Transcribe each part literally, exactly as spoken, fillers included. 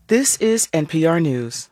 This is N P R News.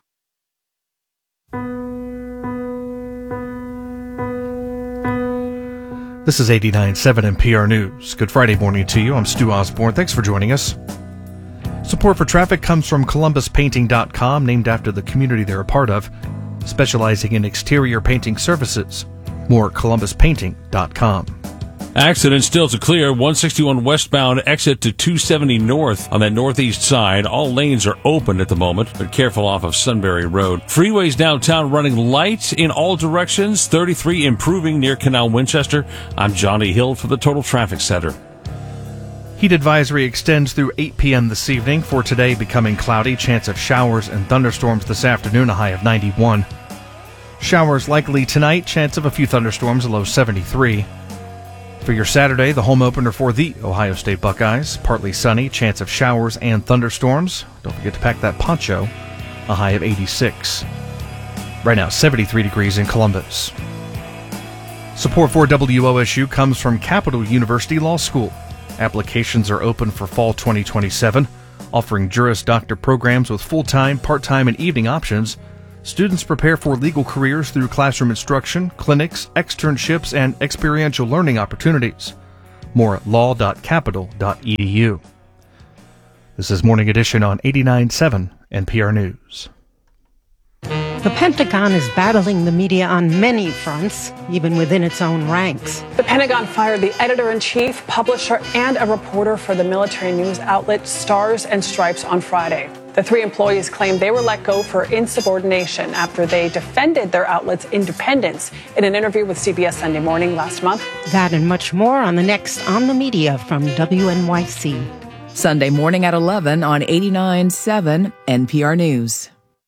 This is eighty-nine point seven N P R News. Good Friday morning to you. I'm Stu Osborne. Thanks for joining us. Support for traffic comes from Columbus Painting dot com, named after the community they're a part of, specializing in exterior painting services. More at Columbus Painting dot com. Accident still to clear. one sixty-one westbound exit to two seventy north on that northeast side. All lanes are open at the moment, but careful off of Sunbury Road. Freeways downtown running light in all directions. thirty-three improving near Canal Winchester. I'm Johnny Hill for the Total Traffic Center. Heat advisory extends through eight p.m. this evening. For today, becoming cloudy. Chance of showers and thunderstorms this afternoon, a high of ninety-one. Showers likely tonight. Chance of a few thunderstorms, a low seventy-three. For your Saturday, the home opener for the Ohio State Buckeyes. Partly sunny, chance of showers and thunderstorms. Don't forget to pack that poncho. A high of eighty-six. Right now, seventy-three degrees in Columbus. Support for W O S U comes from Capital University Law School. Applications are open for fall twenty twenty-seven, offering Juris Doctor programs with full-time, part-time, and evening options. Students prepare for legal careers through classroom instruction, clinics, externships, and experiential learning opportunities. More at law dot capital dot e d u. This is Morning Edition on eighty-nine point seven N P R News. The Pentagon is battling the media on many fronts, even within its own ranks. The Pentagon fired the editor-in-chief, publisher, and a reporter for the military news outlet Stars and Stripes on Friday. The three employees claimed they were let go for insubordination after they defended their outlet's independence in an interview with C B S Sunday Morning last month. That and much more on the next On the Media from W N Y C. Sunday morning at eleven on eighty-nine point seven N P R News.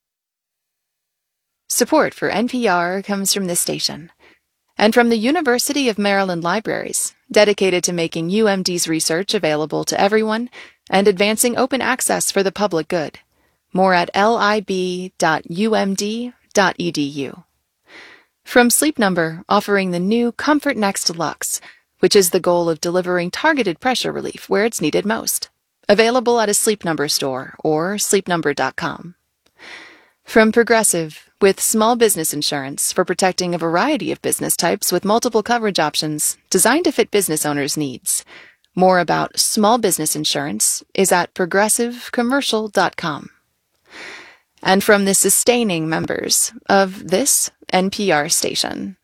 Support for N P R comes from this station and from the University of Maryland Libraries, dedicated to making U M D's research available to everyone and advancing open access for the public good. More at lib dot u m d dot e d u. From Sleep Number, offering the new Comfort Next Deluxe, which is the goal of delivering targeted pressure relief where it's needed most. Available at a Sleep Number store or sleep number dot com. From Progressive, with small business insurance for protecting a variety of business types with multiple coverage options designed to fit business owners' needs. More about small business insurance is at progressive commercial dot com. And from the sustaining members of this N P R station.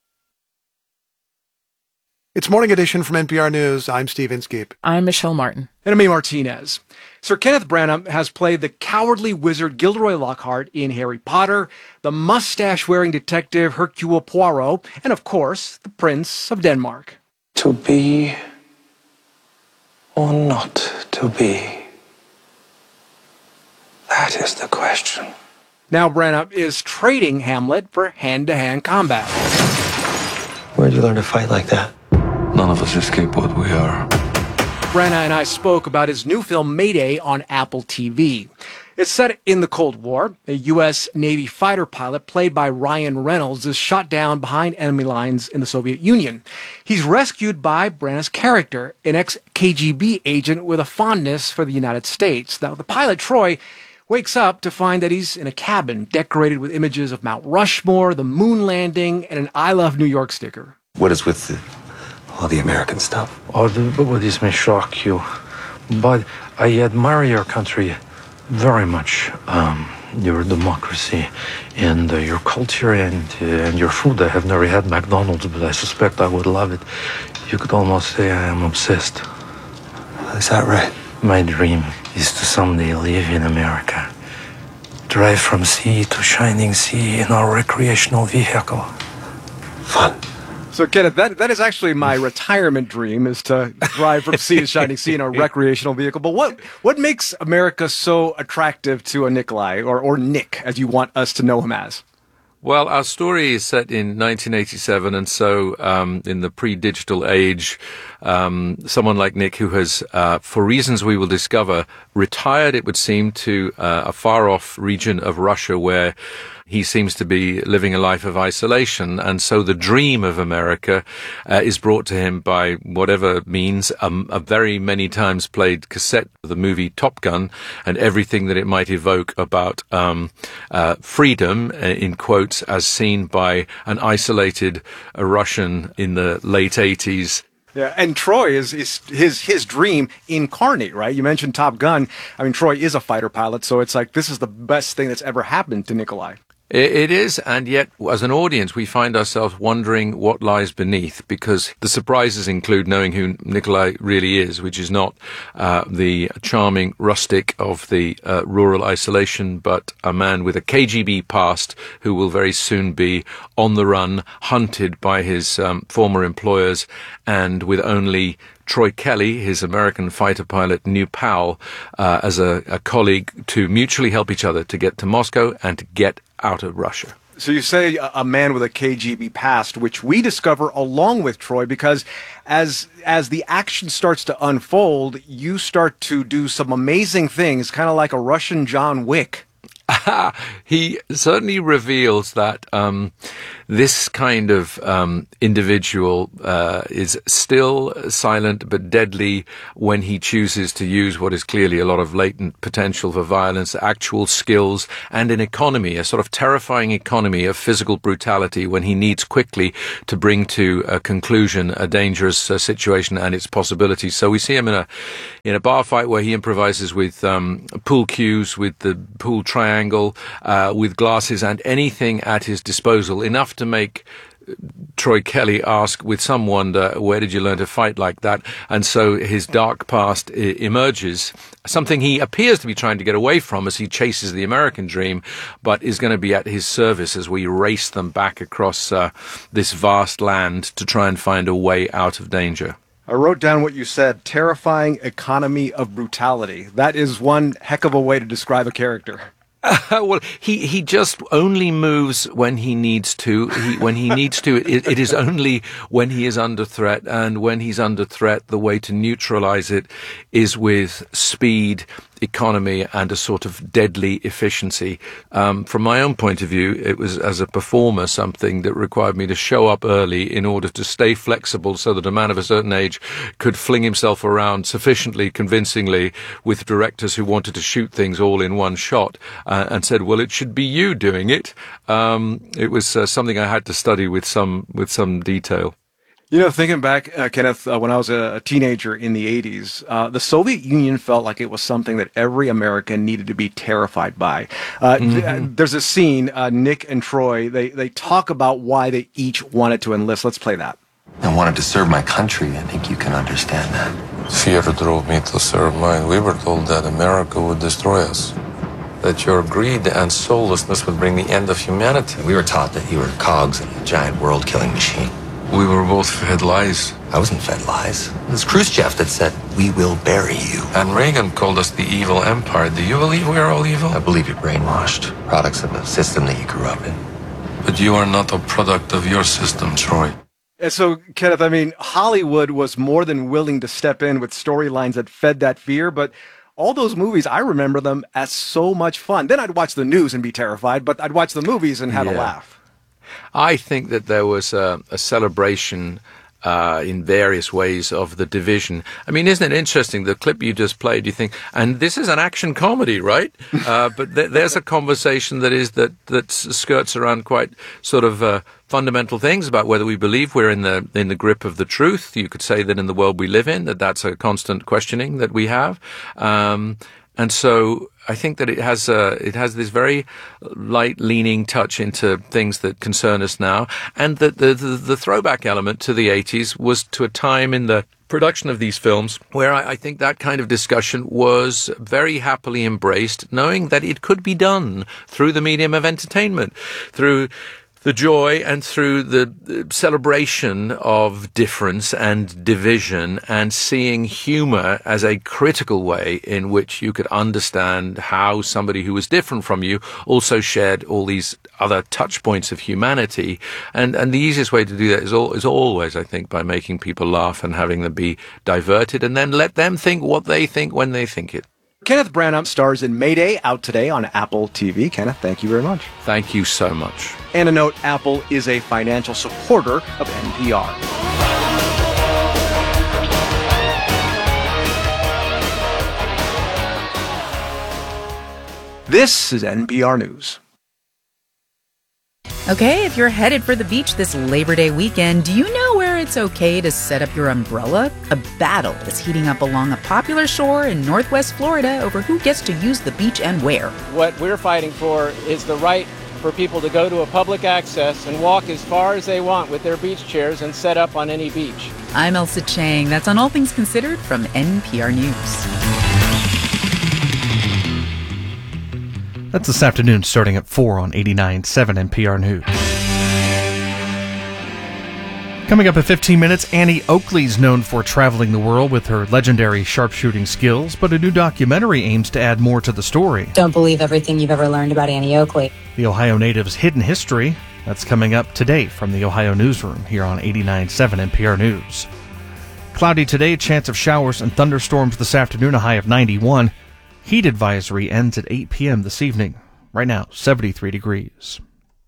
It's Morning Edition from N P R News. I'm Steve Inskeep. I'm Michelle Martin. And I'm me, Martinez. Sir Kenneth Branagh has played the cowardly wizard Gilderoy Lockhart in Harry Potter, the mustache-wearing detective Hercule Poirot, and of course, the Prince of Denmark. To be or not to be? That is the question. Now Branagh is trading Hamlet for hand-to-hand combat. Where'd you learn to fight like that? None of us escape what we are. Branagh and I spoke about his new film Mayday on Apple T V. It's set in the Cold War. A U S Navy fighter pilot played by Ryan Reynolds is shot down behind enemy lines in the Soviet Union. He's rescued by Branagh's character, an ex-K G B agent with a fondness for the United States. Now, the pilot, Troy, wakes up to find that he's in a cabin decorated with images of Mount Rushmore, the moon landing, and an I Love New York sticker. What is with the, all the American stuff? Oh, this may shock you, but I admire your country very much. Um, your democracy and uh, your culture and, uh, and your food. I have never had McDonald's, but I suspect I would love it. You could almost say I am obsessed. Is that right? My dream is to someday live in America. Drive from sea to shining sea in our recreational vehicle. Fun. So, Kenneth, that, that is actually my retirement dream, is to drive from sea to shining sea in a recreational vehicle. But what what makes America so attractive to a Nikolai, or, or Nick, as you want us to know him as? Well, our story is set in nineteen eighty-seven, and so um, in the pre-digital age, um, someone like Nick who has, uh, for reasons we will discover, retired, it would seem, to uh, a far-off region of Russia where he seems to be living a life of isolation, and so the dream of America uh, is brought to him by whatever means, um, a very many times played cassette of the movie Top Gun and everything that it might evoke about um, uh, freedom, uh, in quotes, as seen by an isolated uh, Russian in the late eighties. Yeah, and Troy is, is his his dream incarnate, right? You mentioned Top Gun. I mean, Troy is a fighter pilot, so it's like this is the best thing that's ever happened to Nikolai. It is, and yet, as an audience, we find ourselves wondering what lies beneath, because the surprises include knowing who Nikolai really is, which is not uh, the charming rustic of the uh, rural isolation, but a man with a K G B past who will very soon be on the run, hunted by his um, former employers, and with only Troy Kelly, his American fighter pilot, new pal, uh, as a, a colleague to mutually help each other to get to Moscow and to get out of Russia. So you say a, a man with a K G B past, which we discover along with Troy, because as as the action starts to unfold, you start to do some amazing things, kind of like a Russian John Wick. He certainly reveals that um, this kind of um, individual uh, is still silent but deadly when he chooses to use what is clearly a lot of latent potential for violence, actual skills, and an economy, a sort of terrifying economy of physical brutality when he needs quickly to bring to a conclusion a dangerous uh, situation and its possibilities. So we see him in a in a bar fight where he improvises with um, pool cues, with the pool triangle, Uh, with glasses and anything at his disposal, enough to make Troy Kelly ask with some wonder, where did you learn to fight like that? And so his dark past I- emerges, something he appears to be trying to get away from as he chases the American dream, but is going to be at his service as we race them back across uh, this vast land to try and find a way out of danger. I wrote down what you said, terrifying economy of brutality. That is one heck of a way to describe a character. Uh, well, he, he just only moves when he needs to. He, when he needs to, it, it is only when he is under threat. And when he's under threat, the way to neutralize it is with speed, economy, and a sort of deadly efficiency. Um, from my own point of view, it was, as a performer, something that required me to show up early in order to stay flexible so that a man of a certain age could fling himself around sufficiently convincingly with directors who wanted to shoot things all in one shot. Uh, and said, well, it should be you doing it. Um, it was uh, something I had to study with some with some detail. You know, thinking back, uh, Kenneth, uh, when I was a, a teenager in the eighties, uh, the Soviet Union felt like it was something that every American needed to be terrified by. Uh, mm-hmm. th- there's a scene, uh, Nick and Troy, they, they talk about why they each wanted to enlist. Let's play that. I wanted to serve my country. I think you can understand that. Fear drove me to serve mine. We were told that America would destroy us, that your greed and soullessness would bring the end of humanity. We were taught that you were cogs in a giant world-killing machine. We were both fed lies. I wasn't fed lies. It was Khrushchev that said, we will bury you. And Reagan called us the evil empire. Do you believe we are all evil? I believe you're brainwashed. Products of a system that you grew up in. But you are not a product of your system, Troy. And so, Kenneth, I mean, Hollywood was more than willing to step in with storylines that fed that fear, but all those movies, I remember them as so much fun. Then I'd watch the news and be terrified, but I'd watch the movies and have yeah. a laugh. I think that there was a, a celebration uh, in various ways of the division. I mean, isn't it interesting, the clip you just played, you think, and this is an action comedy, right? uh, but th- there's a conversation that is that, that skirts around quite sort of uh, fundamental things about whether we believe we're in the in the grip of the truth. You could say that in the world we live in, that that's a constant questioning that we have. Um, and so I think that it has uh, it has this very light leaning touch into things that concern us now, and that the, the the throwback element to the eighties was to a time in the production of these films where I, I think that kind of discussion was very happily embraced, knowing that it could be done through the medium of entertainment, through the joy and through the celebration of difference and division, and seeing humor as a critical way in which you could understand how somebody who was different from you also shared all these other touch points of humanity. And, and the easiest way to do that is, all, is always, I think, by making people laugh and having them be diverted, and then let them think what they think when they think it. Kenneth Branagh stars in Mayday, out today on Apple T V. Kenneth, thank you very much. Thank you so much. And a note, Apple is a financial supporter of N P R. This is N P R News. Okay, if you're headed for the beach this Labor Day weekend, do you know where it's okay to set up your umbrella? A battle is heating up along a popular shore in Northwest Florida over who gets to use the beach and where. What we're fighting for is the right for people to go to a public access and walk as far as they want with their beach chairs and set up on any beach. I'm Elsa Chang. That's on All Things Considered from N P R News. That's this afternoon starting at four on eighty-nine point seven N P R News. Coming up in fifteen minutes, Annie Oakley's known for traveling the world with her legendary sharpshooting skills, but a new documentary aims to add more to the story. Don't believe everything you've ever learned about Annie Oakley. The Ohio native's hidden history, that's coming up today from the Ohio Newsroom here on eighty-nine point seven N P R News. Cloudy today, chance of showers and thunderstorms this afternoon, a high of ninety-one. Heat advisory ends at eight p.m. this evening. Right now, seventy-three degrees.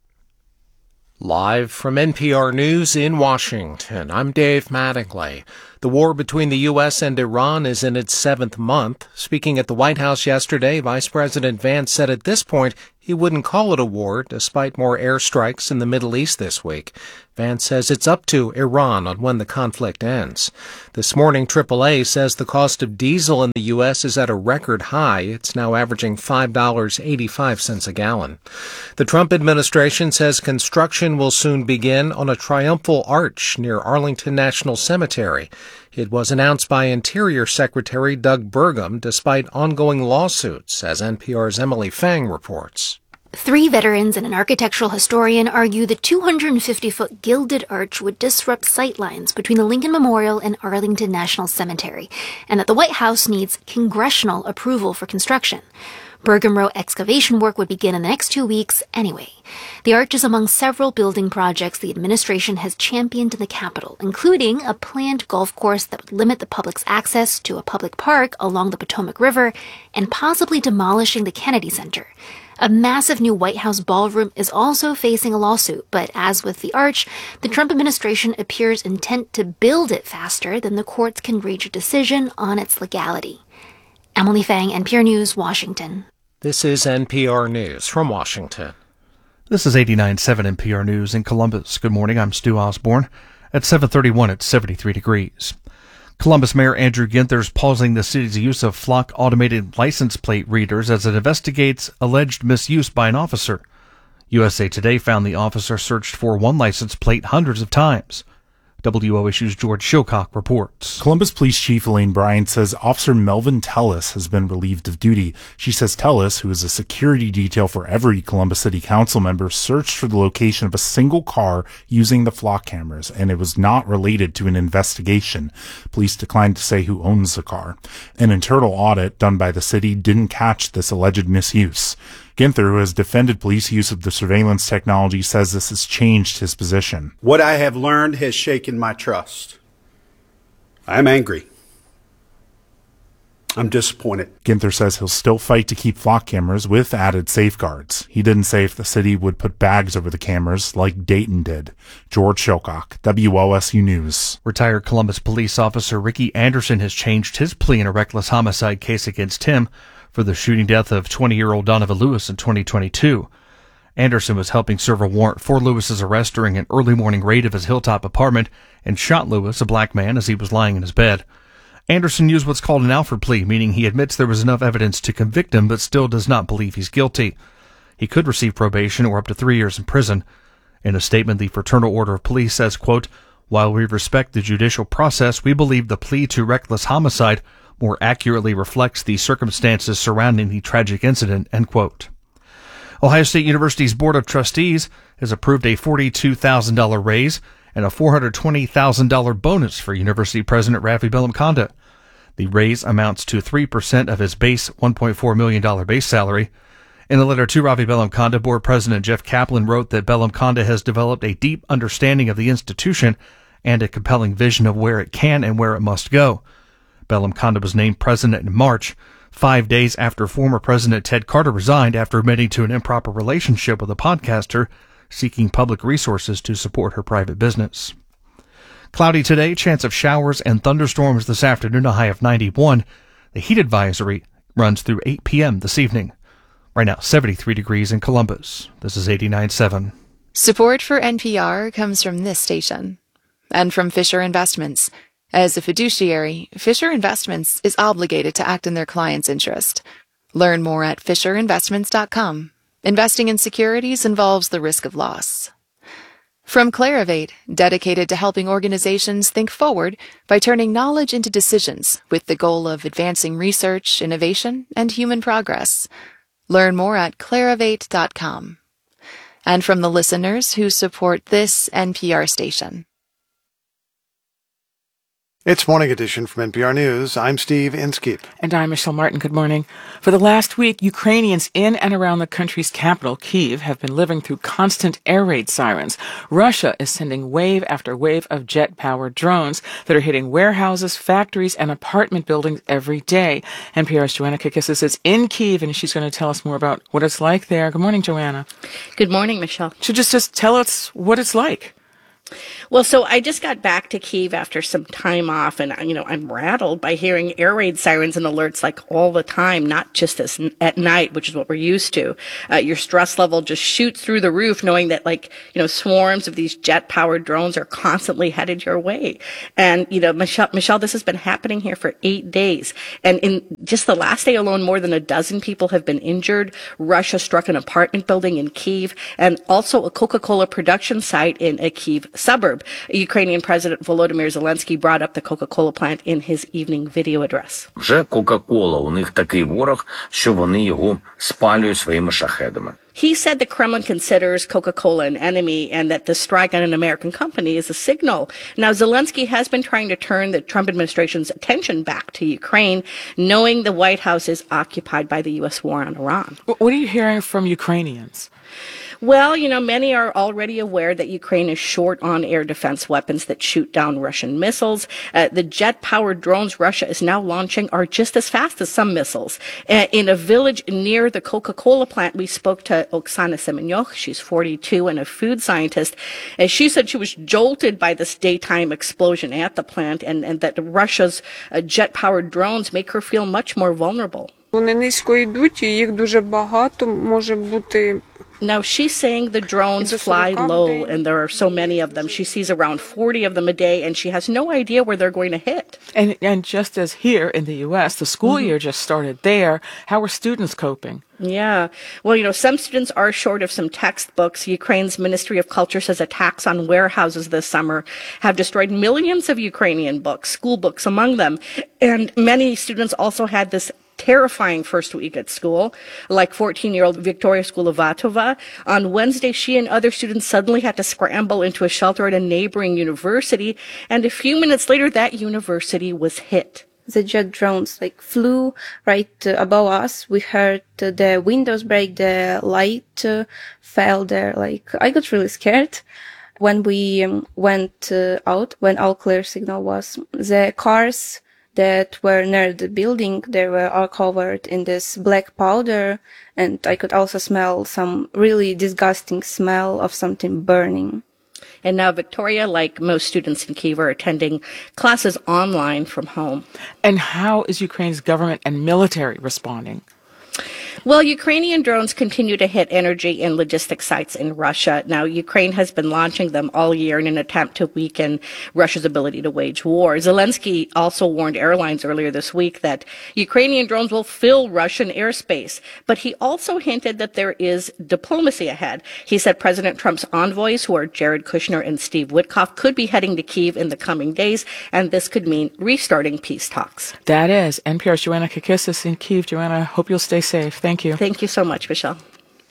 Live from N P R News in Washington, I'm Dave Mattingly. The war between the U S and Iran is in its seventh month. Speaking at the White House yesterday, Vice President Vance said at this point he wouldn't call it a war, despite more airstrikes in the Middle East this week. Vance says it's up to Iran on when the conflict ends. This morning, triple A says the cost of diesel in the U S is at a record high. It's now averaging five dollars and eighty-five cents a gallon. The Trump administration says construction will soon begin on a triumphal arch near Arlington National Cemetery. It was announced by Interior Secretary Doug Burgum despite ongoing lawsuits, as N P R's Emily Fang reports. Three veterans and an architectural historian argue the two hundred fifty foot gilded arch would disrupt sightlines between the Lincoln Memorial and Arlington National Cemetery, and that the White House needs congressional approval for construction. Burgum wrote excavation work would begin in the next two weeks anyway. The arch is among several building projects the administration has championed in the Capitol, including a planned golf course that would limit the public's access to a public park along the Potomac River, and possibly demolishing the Kennedy Center. A massive new White House ballroom is also facing a lawsuit, but as with the arch, the Trump administration appears intent to build it faster than the courts can reach a decision on its legality. Emily Fang, N P R News, Washington. This is N P R News from Washington. This is eighty-nine point seven N P R News in Columbus. Good morning, I'm Stu Osborne. At seven thirty-one, it's seventy-three degrees. Columbus Mayor Andrew Ginther is pausing the city's use of Flock automated license plate readers as it investigates alleged misuse by an officer. U S A Today found the officer searched for one license plate hundreds of times. W O Issue's George Shilcock reports. Columbus Police Chief Elaine Bryant says Officer Melvin Tellis has been relieved of duty. She says Tellis, who is a security detail for every Columbus City Council member, searched for the location of a single car using the Flock cameras, and it was not related to an investigation. Police declined to say who owns the car. An internal audit done by the city didn't catch this alleged misuse. Ginther, who has defended police use of the surveillance technology, says this has changed his position. What I have learned has shaken my trust. I'm angry. I'm disappointed. Ginther says he'll still fight to keep Flock cameras with added safeguards. He didn't say if the city would put bags over the cameras like Dayton did. George Shilcock, W O S U News. Retired Columbus police officer Ricky Anderson has changed his plea in a reckless homicide case against him for the shooting death of twenty-year-old Donovan Lewis in twenty twenty-two. Anderson was helping serve a warrant for Lewis's arrest during an early morning raid of his Hilltop apartment and shot Lewis, a black man, as he was lying in his bed. Anderson used what's called an Alford plea, meaning he admits there was enough evidence to convict him but still does not believe he's guilty. He could receive probation or up to three years in prison. In a statement, the Fraternal Order of Police says, quote, "While we respect the judicial process, we believe the plea to reckless homicide more accurately reflects the circumstances surrounding the tragic incident," end quote. Ohio State University's Board of Trustees has approved a forty-two thousand dollars raise and a four hundred twenty thousand dollars bonus for University President Ravi Bellamkonda. The raise amounts to three percent of his base one point four million dollars base salary. In a letter to Ravi Bellamkonda, board president Jeff Kaplan wrote that Bellamkonda has developed a deep understanding of the institution and a compelling vision of where it can and where it must go. Bellamkonda was named president in March, five days after former President Ted Carter resigned after admitting to an improper relationship with a podcaster seeking public resources to support her private business. Cloudy today, chance of showers and thunderstorms this afternoon, a high of ninety-one. The heat advisory runs through eight p.m. this evening. Right now, seventy-three degrees in Columbus. This is eighty-nine point seven. Support for N P R comes from this station and from Fisher Investments. As a fiduciary, Fisher Investments is obligated to act in their client's interest. Learn more at fisher investments dot com. Investing in securities involves the risk of loss. From Clarivate, dedicated to helping organizations think forward by turning knowledge into decisions with the goal of advancing research, innovation, and human progress. Learn more at clarivate dot com. And from the listeners who support this N P R station. It's Morning Edition from N P R News. I'm Steve Inskeep. And I'm Michelle Martin. Good morning. For the last week, Ukrainians in and around the country's capital, Kyiv, have been living through constant air raid sirens. Russia is sending wave after wave of jet-powered drones that are hitting warehouses, factories, and apartment buildings every day. N P R's Joanna Kakissis is in Kyiv, and she's going to tell us more about what it's like there. Good morning, Joanna. Good morning, Michelle. So just, just tell us what it's like. Well, so I just got back to Kyiv after some time off, and, you know, I'm rattled by hearing air raid sirens and alerts like all the time, not just as at night, which is what we're used to. Uh, your stress level just shoots through the roof knowing that, like, you know, swarms of these jet-powered drones are constantly headed your way. And, you know, Michelle, Michelle, this has been happening here for eight days. And in just the last day alone, more than a dozen people have been injured. Russia struck an apartment building in Kyiv and also a Coca-Cola production site in a Kyiv suburb. Ukrainian President Volodymyr Zelensky brought up the Coca-Cola plant in his evening video address. Вже Coca-Cola, у них такий ворог, що вони його спалюють своїми шахедами. He said the Kremlin considers Coca-Cola an enemy and that the strike on an American company is a signal. Now, Zelensky has been trying to turn the Trump administration's attention back to Ukraine, knowing the White House is occupied by the U S war on Iran. What are you hearing from Ukrainians? Well, you know, many are already aware that Ukraine is short on air defense weapons that shoot down Russian missiles. Uh, the jet-powered drones Russia is now launching are just as fast as some missiles. Uh, in a village near the Coca-Cola plant, we spoke to Oksana Semenyuk. She's forty-two and a food scientist. And she said she was jolted by this daytime explosion at the plant and, and that Russia's uh, jet-powered drones make her feel much more vulnerable. Вони низько йдуть, і їх дуже багато, може бути. Now, she's saying the drones fly low, and there are so many of them. She sees around forty of them a day, and she has no idea where they're going to hit. And and just as here in the U S, the school mm-hmm. year just started there. How are students coping? Yeah. Well, you know, some students are short of some textbooks. Ukraine's Ministry of Culture says attacks on warehouses this summer have destroyed millions of Ukrainian books, school books among them. And many students also had this terrifying first week at school, like fourteen-year-old Victoria Skulavatova. On Wednesday, she and other students suddenly had to scramble into a shelter at a neighboring university, and a few minutes later, that university was hit. The jet drones like flew right uh, above us. We heard uh, the windows break, the light uh, fell there. Like, I got really scared. When we um, went uh, out, when all clear signal was, the cars that were near the building, they were all covered in this black powder, and I could also smell some really disgusting smell of something burning. And now Victoria, like most students in Kyiv, are attending classes online from home. And how is Ukraine's government and military responding? Well, Ukrainian drones continue to hit energy and logistics sites in Russia. Now, Ukraine has been launching them all year in an attempt to weaken Russia's ability to wage war. Zelensky also warned airlines earlier this week that Ukrainian drones will fill Russian airspace. But he also hinted that there is diplomacy ahead. He said President Trump's envoys, who are Jared Kushner and Steve Witkoff, could be heading to Kyiv in the coming days, and this could mean restarting peace talks. That is N P R's Joanna Kakissis in Kyiv. Joanna, I hope you'll stay safe. Thank you. Thank you so much, Michelle.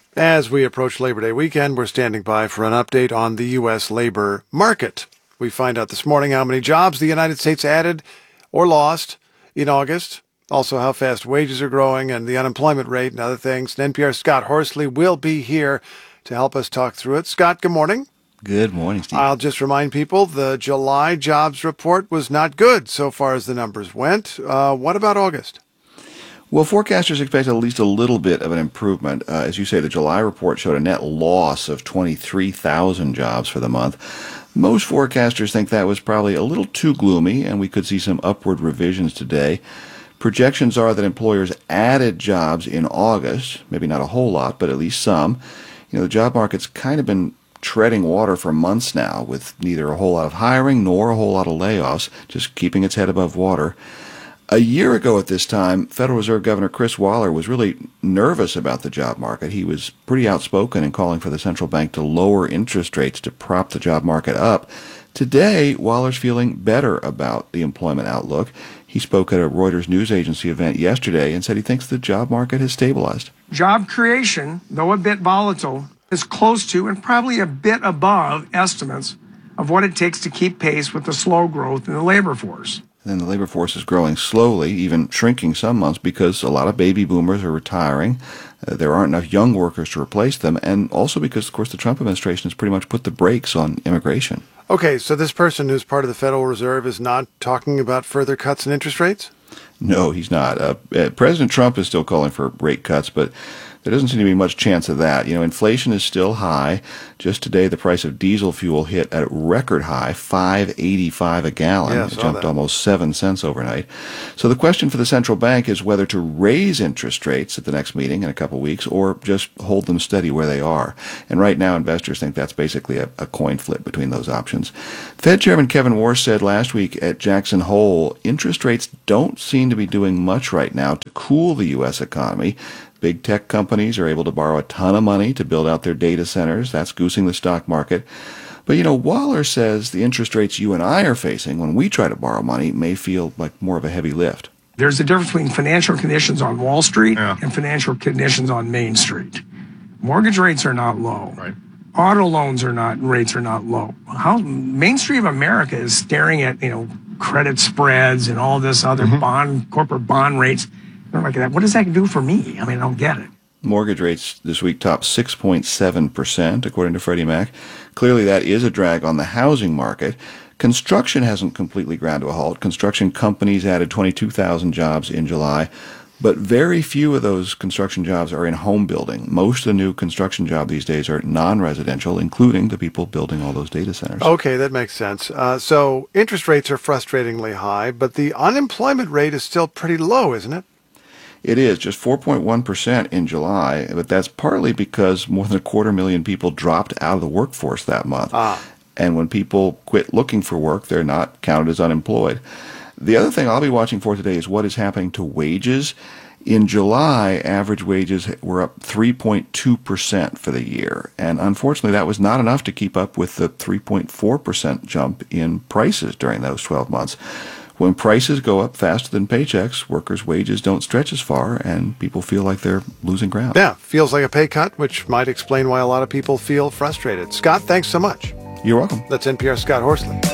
As we approach Labor Day weekend, we're standing by for an update on the U S labor market. We find out this morning how many jobs the United States added or lost in August, also how fast wages are growing and the unemployment rate and other things. And N P R's Scott Horsley will be here to help us talk through it. Scott, good morning. Good morning, Steve. I'll just remind people the July jobs report was not good so far as the numbers went. Uh, what about August? Well, forecasters expect at least a little bit of an improvement. Uh, as you say, the July report showed a net loss of twenty-three thousand jobs for the month. Most forecasters think that was probably a little too gloomy, and we could see some upward revisions today. Projections are that employers added jobs in August, maybe not a whole lot, but at least some. You know, the job market's kind of been treading water for months now, with neither a whole lot of hiring nor a whole lot of layoffs, just keeping its head above water. A year ago at this time, Federal Reserve Governor Chris Waller was really nervous about the job market. He was pretty outspoken in calling for the central bank to lower interest rates to prop the job market up. Today, Waller's feeling better about the employment outlook. He spoke at a Reuters news agency event yesterday and said he thinks the job market has stabilized. Job creation, though a bit volatile, is close to and probably a bit above estimates of what it takes to keep pace with the slow growth in the labor force. Then the labor force is growing slowly, even shrinking some months because a lot of baby boomers are retiring. Uh, there aren't enough young workers to replace them, and also because, of course, the Trump administration has pretty much put the brakes on immigration. Okay, so this person who's part of the Federal Reserve is not talking about further cuts in interest rates? No, he's not. Uh, uh, President Trump is still calling for rate cuts, but there doesn't seem to be much chance of that. You know, inflation is still high. Just today, the price of diesel fuel hit a record high, five eighty-five a gallon. Yeah, it jumped that. almost seven cents overnight. So the question for the central bank is whether to raise interest rates at the next meeting in a couple of weeks or just hold them steady where they are. And right now, investors think that's basically a, a coin flip between those options. Fed Chairman Kevin Warsh said last week at Jackson Hole, interest rates don't seem to be doing much right now to cool the U S economy. Big tech companies are able to borrow a ton of money to build out their data centers. That's goosing the stock market. But, you know, Waller says the interest rates you and I are facing when we try to borrow money may feel like more of a heavy lift. There's a difference between financial conditions on Wall Street yeah. and financial conditions on Main Street. Mortgage rates are not low. Right. Auto loans are not, rates are not low. How Main Street of America is staring at, you know, credit spreads and all this other mm-hmm. bond, corporate bond rates. Like that. What does that do for me? I mean, I don't get it. Mortgage rates this week topped six point seven percent, according to Freddie Mac. Clearly, that is a drag on the housing market. Construction hasn't completely ground to a halt. Construction companies added twenty-two thousand jobs in July, but very few of those construction jobs are in home building. Most of the new construction jobs these days are non-residential, including the people building all those data centers. Okay, that makes sense. Uh, so interest rates are frustratingly high, but the unemployment rate is still pretty low, isn't it? It is just four point one percent in July, but that's partly because more than a quarter million people dropped out of the workforce that month. Ah. And when people quit looking for work, they're not counted as unemployed. The other thing I'll be watching for today is what is happening to wages. In July, average wages were up three point two percent for the year, and unfortunately that was not enough to keep up with the three point four percent jump in prices during those twelve months. When prices go up faster than paychecks, workers' wages don't stretch as far, and people feel like they're losing ground. Yeah, feels like a pay cut, which might explain why a lot of people feel frustrated. Scott, thanks so much. You're welcome. That's N P R's Scott Horsley.